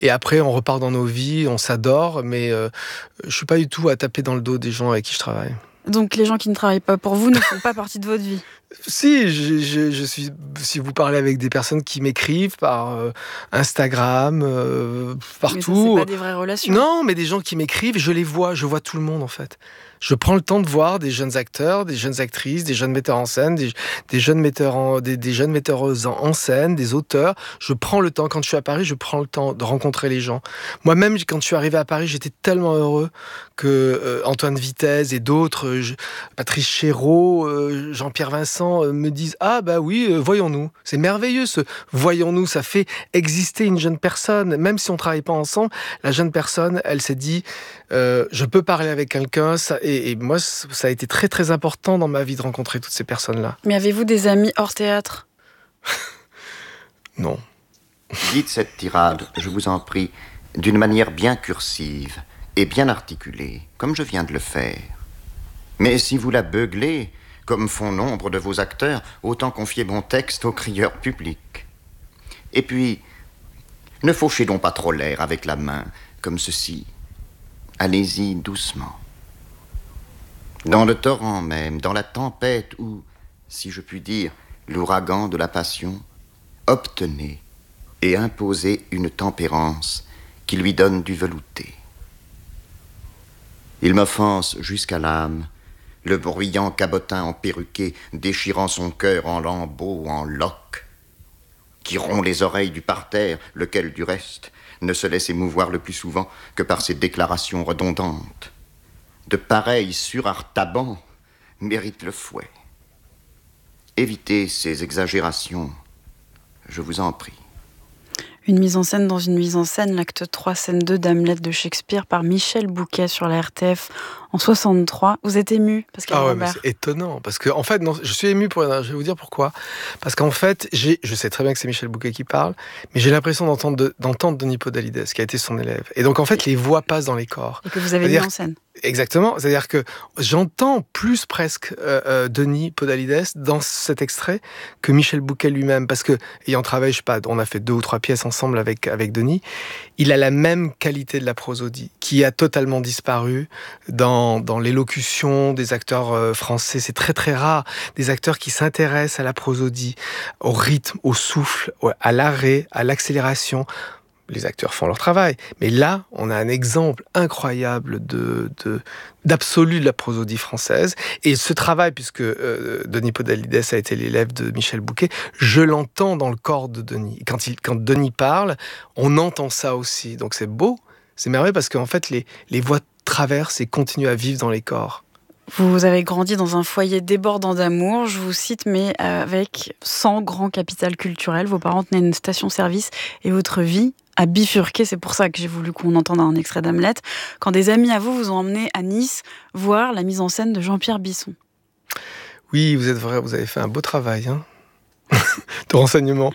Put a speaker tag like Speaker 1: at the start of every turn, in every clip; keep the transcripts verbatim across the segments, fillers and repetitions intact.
Speaker 1: Et après, on repart dans nos vies, on s'adore, mais euh, je ne suis pas du tout à taper dans le dos des gens avec qui je travaille.
Speaker 2: Donc les gens qui ne travaillent pas pour vous ne font pas partie de votre vie?
Speaker 1: Si, je, je, je suis, si vous parlez avec des personnes qui m'écrivent par euh, Instagram, euh, partout.
Speaker 2: Mais ça, c'est pas des vraies relations.
Speaker 1: Non, mais des gens qui m'écrivent, je les vois, je vois tout le monde en fait. Je prends le temps de voir des jeunes acteurs, des jeunes actrices, des jeunes metteurs en scène, des, des, jeunes, metteurs en, des, des jeunes metteuses en, en scène, des auteurs. Je prends le temps, quand je suis à Paris, je prends le temps de rencontrer les gens. Moi-même, quand je suis arrivé à Paris, j'étais tellement heureux que euh, Antoine Vitesse et d'autres, euh, je, Patrice Chéreau, euh, Jean-Pierre Vincent euh, me disent « Ah bah oui, euh, voyons-nous ». C'est merveilleux ce « voyons-nous », ça fait exister une jeune personne. Même si on ne travaille pas ensemble, la jeune personne, elle s'est dit euh, « Je peux parler avec quelqu'un ». Et, et moi, ça a été très très important dans ma vie de rencontrer toutes ces personnes-là.
Speaker 2: Mais avez-vous des amis hors théâtre?
Speaker 1: Non.
Speaker 3: Dites cette tirade, je vous en prie, d'une manière bien cursive et bien articulée, comme je viens de le faire. Mais si vous la beuglez, comme font nombre de vos acteurs, autant confier mon texte au crieur public. Et puis, ne fauchez donc pas trop l'air avec la main, comme ceci. Allez-y doucement. Dans le torrent même, dans la tempête ou, si je puis dire, l'ouragan de la passion, obtenez et imposez une tempérance qui lui donne du velouté. Il m'offense jusqu'à l'âme, le bruyant cabotin en perruqué, déchirant son cœur en lambeaux, en loques, qui rompt les oreilles du parterre, lequel, du reste, ne se laisse émouvoir le plus souvent que par ses déclarations redondantes. De pareils surartabans méritent le fouet. Évitez ces exagérations, je vous en prie.
Speaker 2: Une mise en scène dans une mise en scène, l'acte trois, scène deux d'Hamlet de Shakespeare par Michel Bouquet sur la R T F en soixante-trois. Vous êtes ému, Pascal
Speaker 1: Ah ouais,
Speaker 2: Rambert?
Speaker 1: mais c'est étonnant, parce que en fait, non, je suis ému pour je vais vous dire pourquoi. Parce qu'en fait, j'ai, je sais très bien que c'est Michel Bouquet qui parle, mais j'ai l'impression d'entendre, de, d'entendre Denis Podalides, qui a été son élève. Et donc en fait, les voix passent dans les corps.
Speaker 2: Et que vous avez mis en scène.
Speaker 1: Exactement, c'est-à-dire que j'entends plus presque euh, euh, Denis Podalides dans cet extrait que Michel Bouquet lui-même, parce que ayant travaillé, je sais pas, on a fait deux ou trois pièces ensemble avec avec Denis, il a la même qualité de la prosodie qui a totalement disparu dans dans l'élocution des acteurs euh, français. C'est très très rare des acteurs qui s'intéressent à la prosodie, au rythme, au souffle, à l'arrêt, à l'accélération. Les acteurs font leur travail. Mais là, on a un exemple incroyable de, de, d'absolu de la prosodie française. Et ce travail, puisque euh, Denis Podalides a été l'élève de Michel Bouquet, je l'entends dans le corps de Denis. Quand, il, quand Denis parle, on entend ça aussi. Donc c'est beau, c'est merveilleux, parce qu'en fait, les, les voix traversent et continuent à vivre dans les corps.
Speaker 2: Vous avez grandi dans un foyer débordant d'amour, je vous cite, mais avec cent grands capital culturel. Vos parents tenaient une station-service et votre vie a bifurqué. C'est pour ça que j'ai voulu qu'on entende un extrait d'Hamlet. Quand des amis à vous vous ont emmené à Nice voir la mise en scène de Jean-Pierre Bisson.
Speaker 1: Oui, vous êtes vrai, vous avez fait un beau travail, hein de renseignement.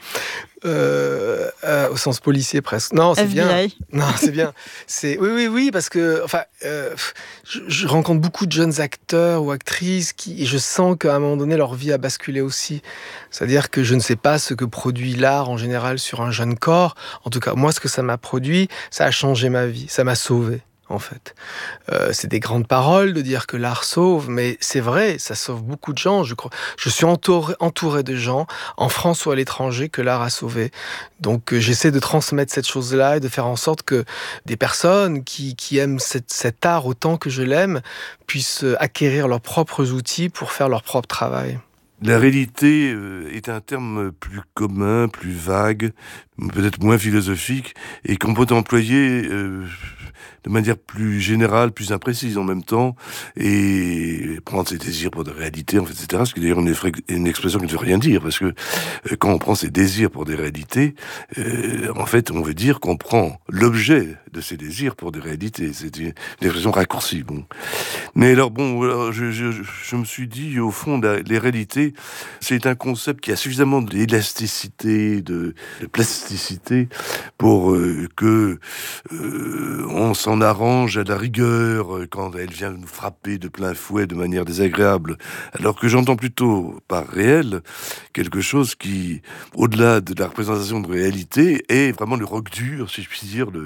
Speaker 1: Euh, euh, au sens policier presque. Non, c'est
Speaker 2: F B I.
Speaker 1: bien. Non, c'est bien. C'est oui, oui, oui, parce que enfin, euh, je, je rencontre beaucoup de jeunes acteurs ou actrices qui, et je sens qu'à un moment donné, leur vie a basculé aussi. C'est-à-dire que je ne sais pas ce que produit l'art en général sur un jeune corps. En tout cas, moi, ce que ça m'a produit, ça a changé ma vie, ça m'a sauvé. En fait, euh, c'est des grandes paroles de dire que l'art sauve, mais c'est vrai, ça sauve beaucoup de gens. Je crois, je suis entouré, entouré de gens en France ou à l'étranger que l'art a sauvé. Donc, euh, j'essaie de transmettre cette chose-là et de faire en sorte que des personnes qui, qui aiment cette, cet art autant que je l'aime puissent acquérir leurs propres outils pour faire leur propre travail.
Speaker 4: La réalité est un terme plus commun, plus vague, peut-être moins philosophique, et qu'on peut employer euh, de manière plus générale, plus imprécise en même temps, et prendre ses désirs pour des réalités, en fait, et cetera. Ce qui est d'ailleurs une, une expression qui ne veut rien dire, parce que euh, quand on prend ses désirs pour des réalités, euh, en fait, on veut dire qu'on prend l'objet de ses désirs pour des réalités. C'est une, une expression raccourcie. Bon. Mais alors, bon, alors, je, je, je me suis dit, au fond, la, les réalités, c'est un concept qui a suffisamment d'élasticité, de, de plasticité pour euh, que euh, on s'en arrange à la rigueur quand elle vient nous frapper de plein fouet de manière désagréable, alors que j'entends plutôt par réel quelque chose qui, au-delà de la représentation de réalité, est vraiment le rock dur, si je puis dire, le